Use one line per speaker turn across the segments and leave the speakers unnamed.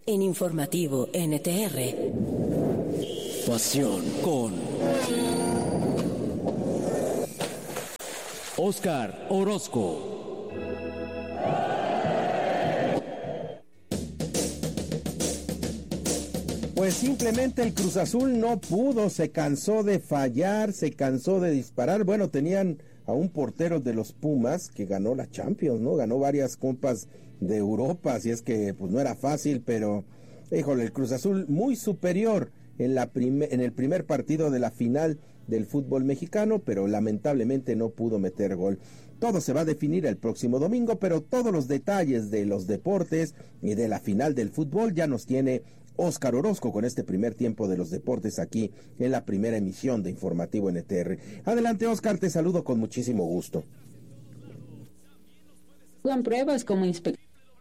En Informativo NTR.
Pasión con Óscar Orozco.
Pues simplemente el Cruz Azul no pudo, se cansó de fallar, se cansó de disparar. Bueno, tenían a un portero de los Pumas que ganó la Champions, ¿no? Ganó varias copas de Europa, así es que pues no era fácil, pero híjole, el Cruz Azul muy superior en el primer partido de la final del fútbol mexicano, pero lamentablemente no pudo meter gol. Todo se va a definir el próximo domingo, pero todos los detalles de los deportes y de la final del fútbol ya nos tiene Óscar Orozco con este primer tiempo de los deportes aquí en la primera emisión de Informativo NTR. Adelante, Óscar, te saludo con muchísimo gusto.
Con pruebas como inspector.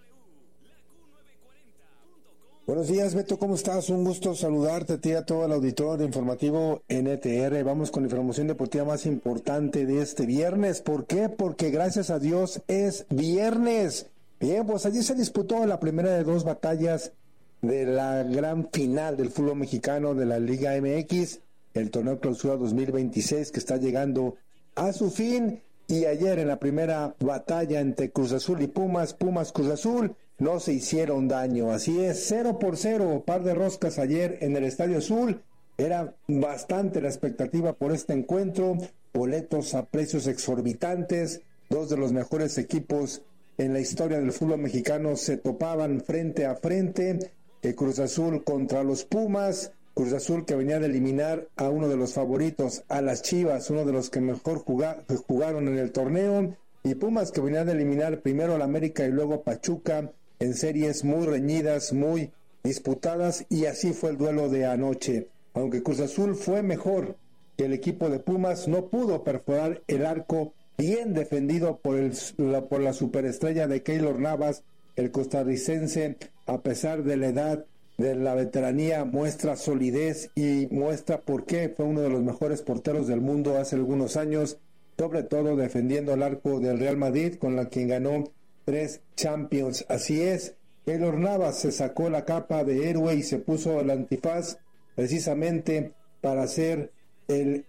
Buenos días, Beto, ¿cómo estás? Un gusto saludarte a ti, a todo el auditorio de Informativo NTR. Vamos con la información deportiva más importante de este viernes. ¿Por qué? Porque gracias a Dios es viernes. Bien, pues allí se disputó la primera de dos batallas de la gran final del fútbol mexicano de la Liga MX, el torneo Clausura 2026 que está llegando a su fin. Y ayer en la primera batalla entre Cruz Azul y Pumas Cruz Azul, no se hicieron daño. Así es, 0-0, par de roscas ayer en el Estadio Azul. Era bastante la expectativa por este encuentro, boletos a precios exorbitantes, dos de los mejores equipos en la historia del fútbol mexicano se topaban frente a frente. Cruz Azul contra los Pumas, Cruz Azul que venía de eliminar a uno de los favoritos, a las Chivas, uno de los que mejor jugaron en el torneo, y Pumas que venía de eliminar primero al América y luego a Pachuca, en series muy reñidas, muy disputadas, y así fue el duelo de anoche. Aunque Cruz Azul fue mejor que el equipo de Pumas, no pudo perforar el arco bien defendido por la superestrella de Keylor Navas. El costarricense, a pesar de la edad, de la veteranía, muestra solidez y muestra por qué fue uno de los mejores porteros del mundo hace algunos años, sobre todo defendiendo el arco del Real Madrid, con la quien ganó 3 Champions. Así es, Keylor Navas se sacó la capa de héroe y se puso el antifaz precisamente para ser el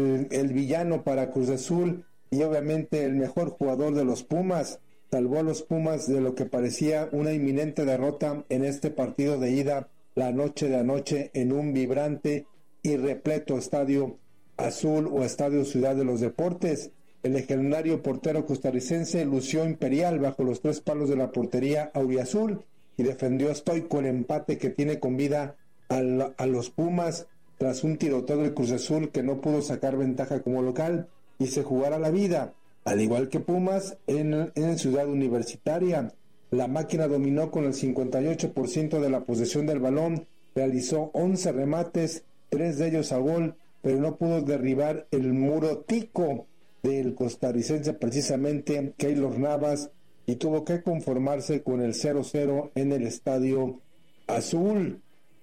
villano para Cruz Azul y obviamente el mejor jugador de los Pumas. Salvó a los Pumas de lo que parecía una inminente derrota en este partido de ida la noche de anoche en un vibrante y repleto Estadio Azul o Estadio Ciudad de los Deportes. El legendario portero costarricense lució imperial bajo los 3 palos de la portería auriazul y defendió estoico el empate que tiene con vida a los Pumas tras un tiroteo del Cruz Azul que no pudo sacar ventaja como local y se jugara la vida. Al igual que Pumas, en Ciudad Universitaria, la máquina dominó con el 58% de la posesión del balón, realizó 11 remates, 3 de ellos a gol, pero no pudo derribar el muro tico del costarricense, precisamente Keylor Navas, y tuvo que conformarse con el 0-0 en el Estadio Azul,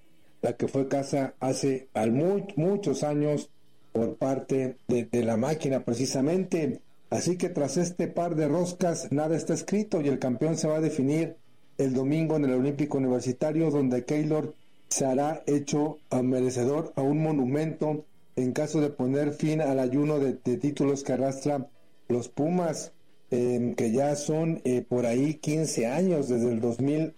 la que fue casa hace muchos años por parte de la máquina precisamente. Así que tras este par de roscas nada está escrito y el campeón se va a definir el domingo en el Olímpico Universitario, donde Keylor se hará hecho a merecedor a un monumento en caso de poner fin al ayuno de títulos que arrastra los Pumas, que ya son por ahí 15 años, desde el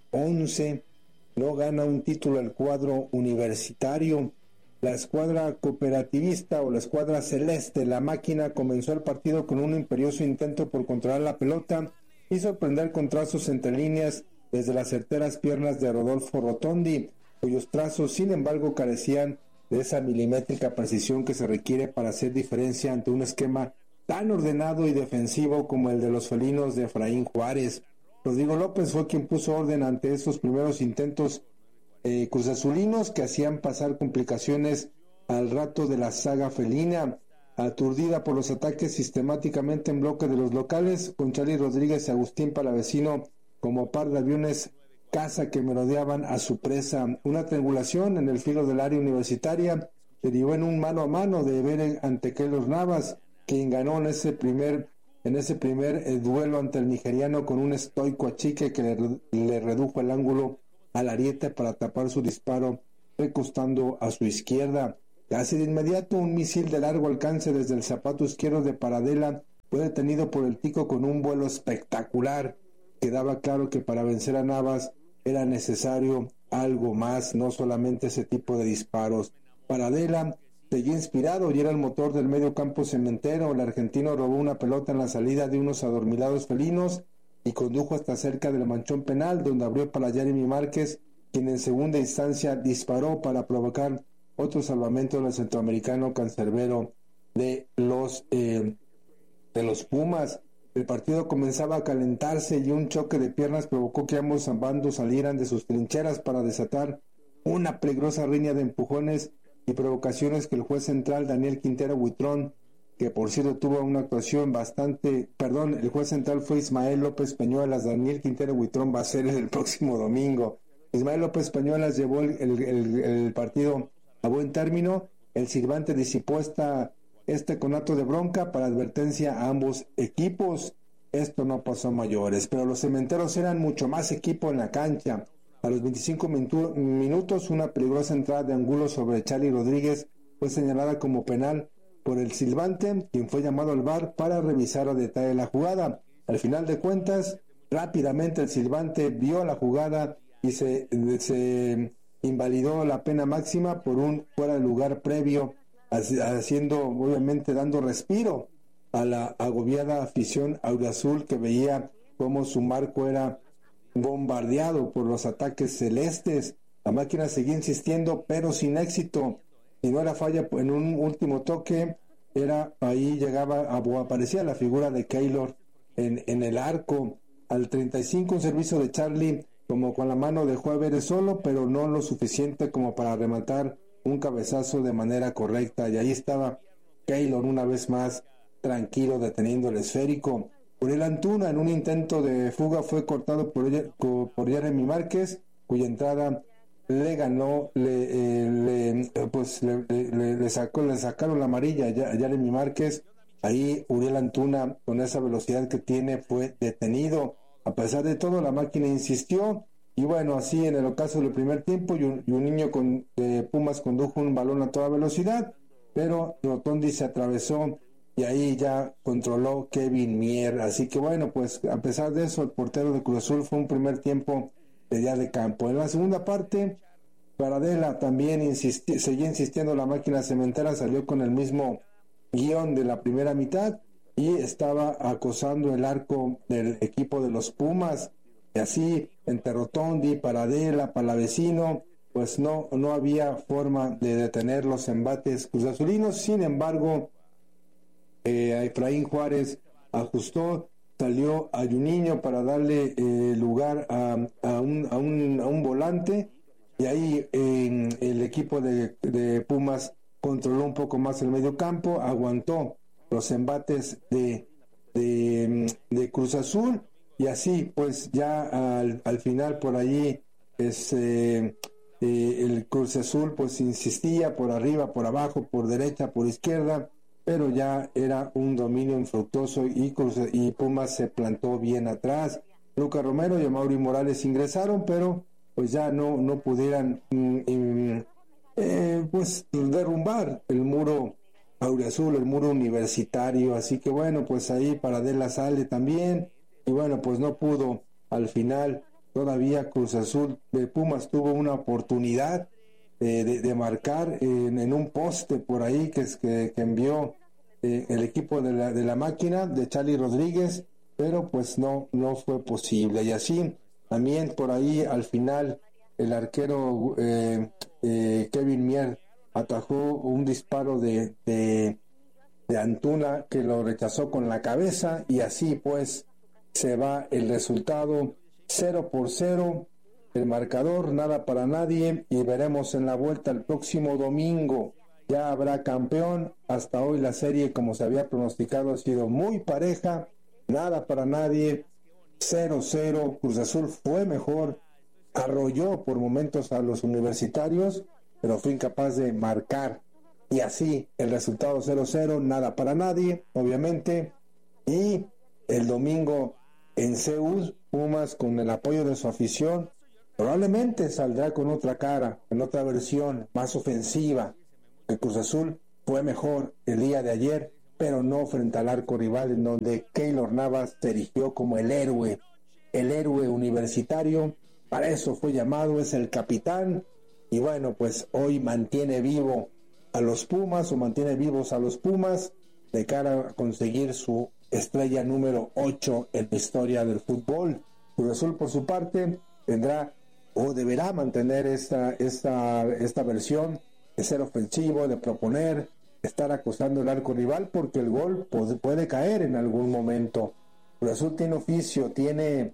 2011 no gana un título el cuadro universitario. La escuadra cooperativista o la escuadra celeste, la máquina, comenzó el partido con un imperioso intento por controlar la pelota y sorprender con trazos entre líneas desde las certeras piernas de Rodolfo Rotondi, cuyos trazos, sin embargo, carecían de esa milimétrica precisión que se requiere para hacer diferencia ante un esquema tan ordenado y defensivo como el de los felinos de Efraín Juárez. Rodrigo López fue quien puso orden ante esos primeros intentos cruzazulinos que hacían pasar complicaciones al rato de la saga felina. Aturdida por los ataques sistemáticamente en bloque de los locales, con Charly Rodríguez y Agustín Palavecino como par de aviones caza que merodeaban a su presa. Una triangulación en el filo del área universitaria derivó en un mano a mano de Ebere ante Keylor Navas, quien ganó en ese primer duelo ante el nigeriano con un estoico achique que le redujo el ángulo al ariete para tapar su disparo, recostando a su izquierda. Casi de inmediato, un misil de largo alcance desde el zapato izquierdo de Paradela fue detenido por el Tico con un vuelo espectacular. Quedaba claro que para vencer a Navas era necesario algo más, no solamente ese tipo de disparos. Paradela seguía inspirado y era el motor del medio campo cementero. El argentino robó una pelota en la salida de unos adormilados felinos y condujo hasta cerca del manchón penal, donde abrió para Jeremy Márquez, quien en segunda instancia disparó para provocar otro salvamento del centroamericano cancerbero de los Pumas. El partido comenzaba a calentarse y un choque de piernas provocó que ambos bandos salieran de sus trincheras para desatar una peligrosa riña de empujones y provocaciones que el juez central Daniel Quintero Buitrón, que por cierto tuvo una actuación el juez central fue Ismael López Peñuelas. Daniel Quintero Buitrón va a ser el próximo domingo. Ismael López Peñuelas llevó el partido a buen término. El silbante disipó este conato de bronca para advertencia a ambos equipos. Esto no pasó a mayores, pero los cementeros eran mucho más equipo en la cancha. A los 25 minutos, una peligrosa entrada de Angulo sobre Charly Rodríguez fue señalada como penal por el silbante, quien fue llamado al VAR para revisar a detalle la jugada. Al final de cuentas, rápidamente el silbante vio la jugada y se invalidó la pena máxima por un fuera de lugar previo, obviamente dando respiro a la agobiada afición auriazul, que veía cómo su marco era bombardeado por los ataques celestes. La máquina seguía insistiendo, pero sin éxito, y no era falla. En un último toque aparecía la figura de Keylor en el arco. Al 35, un servicio de Charly, como con la mano, dejó a Vélez solo, pero no lo suficiente como para rematar un cabezazo de manera correcta, y ahí estaba Keylor una vez más tranquilo deteniendo el esférico. Uriel Antuna, en un intento de fuga, fue cortado por Jeremy Márquez, cuya entrada le ganó, le sacaron la amarilla a Jeremy Márquez. Ahí Uriel Antuna, con esa velocidad que tiene, fue detenido. A pesar de todo, la máquina insistió, y bueno, así en el ocaso del primer tiempo, y un niño de Pumas condujo un balón a toda velocidad, pero Rotondi se atravesó y ahí ya controló Kevin Mier. Así que bueno, pues a pesar de eso, el portero de Cruz Azul fue un primer tiempo de día de campo. En la segunda parte, Paradela también seguía insistiendo. La máquina cementera salió con el mismo guión de la primera mitad y estaba acosando el arco del equipo de los Pumas. Y así, entre Rotondi, Paradela, Palavecino, pues no había forma de detener los embates cruzazulinos. Sin embargo, Efraín Juárez ajustó, salió a Juninho para darle lugar a un volante, y ahí el equipo de Pumas controló un poco más el medio campo, aguantó los embates de Cruz Azul, y así pues ya al final por allí el Cruz Azul pues insistía por arriba, por abajo, por derecha, por izquierda, pero ya era un dominio infructuoso y Pumas se plantó bien atrás. Lucas Romero y Amaury Morales ingresaron, pero pues ya no pudieran pues derrumbar el muro auriazul, el muro universitario. Así que bueno, pues ahí Paradela sale también, y bueno, pues no pudo. Al final todavía Cruz Azul de Pumas tuvo una oportunidad de marcar en un poste por ahí que envió el equipo de la máquina de Charly Rodríguez, pero pues no fue posible. Y así también por ahí al final el arquero Kevin Mier atajó un disparo de Antuna, que lo rechazó con la cabeza, y así pues se va el resultado 0-0, el marcador, nada para nadie, y veremos en la vuelta el próximo domingo. Ya habrá campeón. Hasta hoy la serie, como se había pronosticado, ha sido muy pareja, nada para nadie, 0-0. Cruz Azul fue mejor, arrolló por momentos a los universitarios, pero fue incapaz de marcar, y así el resultado 0-0, nada para nadie, obviamente. Y el domingo en Seúl, Pumas, con el apoyo de su afición, probablemente saldrá con otra cara, en otra versión, más ofensiva. El Cruz Azul fue mejor el día de ayer, pero no frente al arco rival, en donde Keylor Navas se erigió como el héroe universitario. Para eso fue llamado, es el capitán, y bueno, pues hoy mantiene vivo a los Pumas, o mantiene vivos a los Pumas, de cara a conseguir su estrella número 8 en la historia del fútbol. Cruz Azul, por su parte, tendrá o deberá mantener esta versión de ser ofensivo, de proponer, estar acosando el arco rival, porque el gol puede caer en algún momento. Cruz Azul tiene oficio, tiene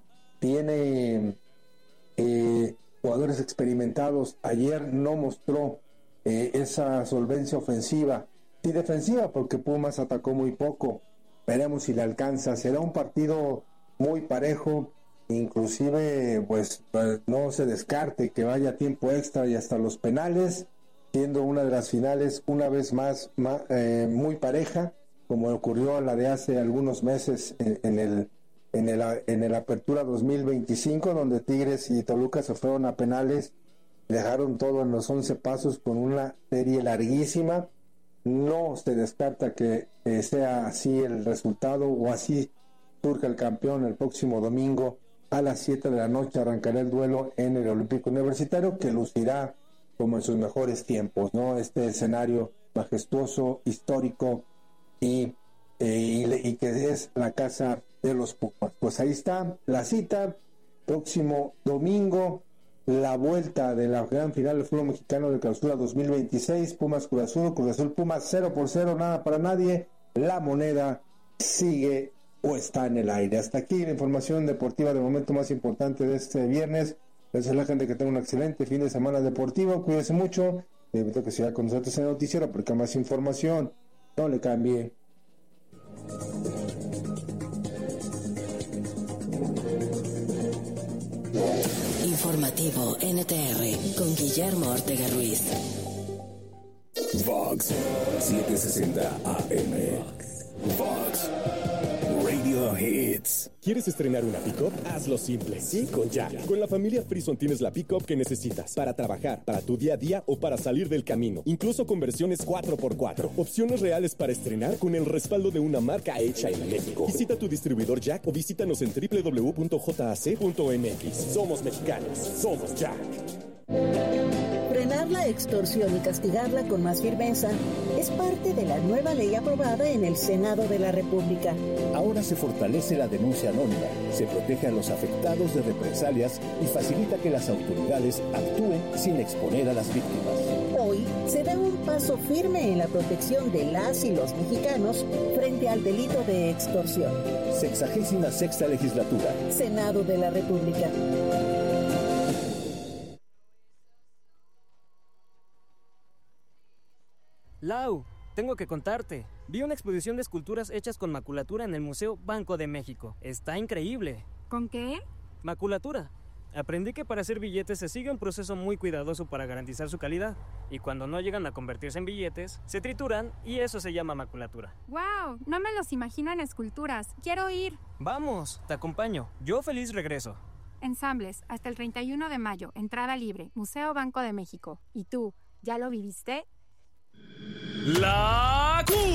jugadores experimentados. Ayer no mostró esa solvencia ofensiva y defensiva, porque Pumas atacó muy poco. Veremos si le alcanza. Será un partido muy parejo, inclusive pues no se descarte que vaya a tiempo extra y hasta los penales, siendo una de las finales una vez más muy pareja, como ocurrió la de hace algunos meses en el Apertura 2025, donde Tigres y Toluca se fueron a penales, dejaron todo en los 11 pasos con una serie larguísima. No se descarta que sea así el resultado, o así surja el campeón. El próximo domingo a las 7 de la noche arrancará el duelo en el Olímpico Universitario, que lucirá como en sus mejores tiempos, ¿no? Este escenario majestuoso, histórico y que es la casa de los Pumas. Pues ahí está la cita, próximo domingo, la vuelta de la gran final del fútbol mexicano de Clausura 2026, Pumas Cruz Azul Pumas 0-0, nada para nadie. La moneda sigue o está en el aire. Hasta aquí la información deportiva de momento más importante de este viernes. Gracias a la gente, que tenga un excelente fin de semana deportivo. Cuídese mucho. Le invito a que siga con nosotros en el noticiero, porque más información. No le cambie.
Informativo NTR con Guillermo Ortega Ruiz.
Vox 760 AM. Vox Radio Hits.
¿Quieres estrenar una pick-up? Hazlo simple. Sí, con Jack. Con la familia Frison tienes la pick-up que necesitas para trabajar, para tu día a día o para salir del camino. Incluso con versiones 4x4. Opciones reales para estrenar con el respaldo de una marca hecha en México. Visita tu distribuidor Jack o visítanos en www.jac.mx. Somos mexicanos. Somos Jack.
Frenar la extorsión y castigarla con más firmeza es parte de la nueva ley aprobada en el Senado de la República.
Ahora se fortalece la denuncia anónima, se protege a los afectados de represalias y facilita que las autoridades actúen sin exponer a las víctimas.
Hoy se da un paso firme en la protección de las y los mexicanos frente al delito de extorsión.
66ª Legislatura.
Senado de la República.
Lau, tengo que contarte. Vi una exposición de esculturas hechas con maculatura en el Museo Banco de México. Está increíble.
¿Con qué?
Maculatura. Aprendí que para hacer billetes se sigue un proceso muy cuidadoso para garantizar su calidad. Y cuando no llegan a convertirse en billetes, se trituran y eso se llama maculatura.
¡Wow! No me los imagino en esculturas. ¡Quiero ir!
Vamos, te acompaño. Yo feliz regreso.
Ensambles, hasta el 31 de mayo. Entrada libre. Museo Banco de México. ¿Y tú, ya lo viviste?
La